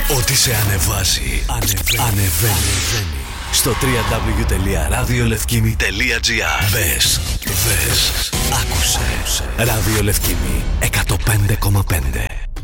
Ό,τι σε ανεβάζει, ανεβαίνει. Στο www.radiolevkimi.gr. Μπες, άκουσε. Ράδιο Λευκήμη 105,5.